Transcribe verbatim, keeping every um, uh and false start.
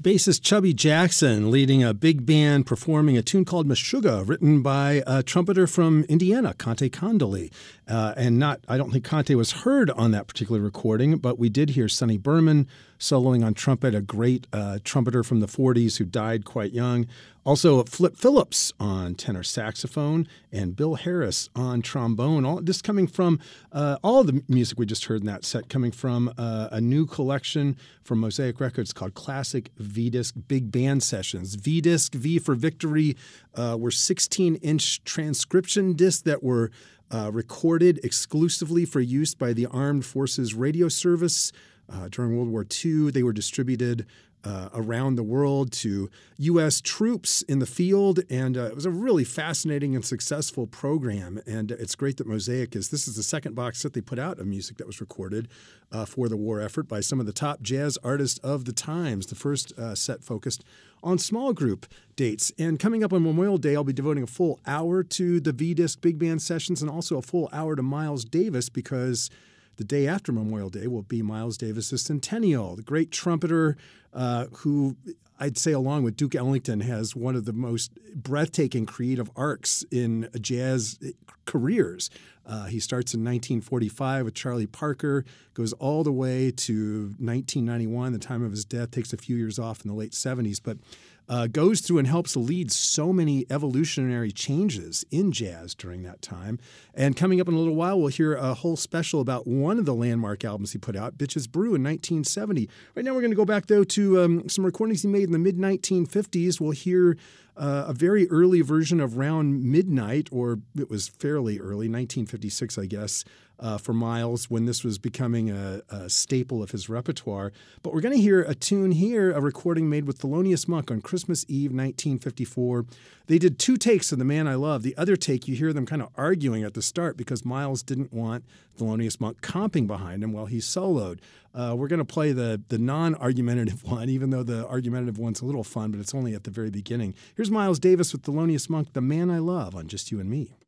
bassist Chubby Jackson leading a big band performing a tune called Meshuggah, written by a trumpeter from Indiana, Conte Condoley. Uh, and not, I don't think Conte was heard on that particular recording, but we did hear Sonny Berman soloing on trumpet, a great uh, trumpeter from the forties who died quite young. Also, Flip Phillips on tenor saxophone and Bill Harris on trombone. All this coming from uh, all of the music we just heard in that set coming from uh, a new collection from Mosaic Records called Classic V-Disc Big Band Sessions. V-Disc, V for Victory, uh, were sixteen-inch transcription discs that were uh, recorded exclusively for use by the Armed Forces Radio Service. Uh, during World War Two, they were distributed uh, around the world to U S troops in the field, and uh, it was a really fascinating and successful program. And it's great that Mosaic is – this is the second box set they put out of music that was recorded uh, for the war effort by some of the top jazz artists of the times. The first uh, set focused on small group dates. And coming up on Memorial Day, I'll be devoting a full hour to the V-Disc Big Band Sessions and also a full hour to Miles Davis, because – the day after Memorial Day will be Miles Davis's centennial. The great trumpeter uh, who, I'd say along with Duke Ellington, has one of the most breathtaking creative arcs in jazz careers. Uh, he starts in nineteen forty-five with Charlie Parker, goes all the way to nineteen ninety-one, the time of his death, takes a few years off in the late seventies, but uh, goes through and helps lead so many evolutionary changes in jazz during that time. And coming up in a little while, we'll hear a whole special about one of the landmark albums he put out, Bitches Brew, in nineteen seventy. Right now we're going to go back, though, to um, some recordings he made in the mid nineteen fifties. We'll hear Uh, a very early version of Round Midnight, or it was fairly early, nineteen fifty-six, I guess, uh, for Miles, when this was becoming a, a staple of his repertoire. But we're going to hear a tune here, a recording made with Thelonious Monk on Christmas Eve, nineteen fifty-four. They did two takes of The Man I Love. The other take, you hear them kind of arguing at the start because Miles didn't want Thelonious Monk comping behind him while he soloed. Uh, we're going to play the, the non-argumentative one, even though the argumentative one's a little fun, but it's only at the very beginning. Here's Miles Davis with Thelonious Monk, The Man I Love, on Just You and Me.